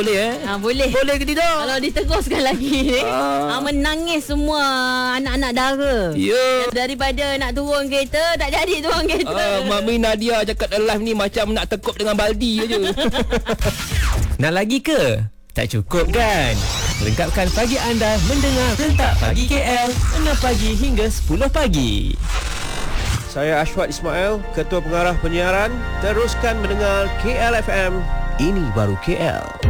boleh Boleh. Boleh ke tidak? Kalau diteruskan lagi menangis semua anak-anak dara. Ya. Daripada nak turun kereta, tak jadi turun kereta. Mami Nadia cakap live ni macam nak tekuk dengan baldi je. Nak lagi ke? Tak cukup kan? Lengkapkan pagi anda mendengar Rentak Pagi KL 6 pagi hingga 10 pagi. Saya Ashwat Ismail, Ketua Pengarah Penyiaran. Teruskan mendengar KL FM. Ini baru KL.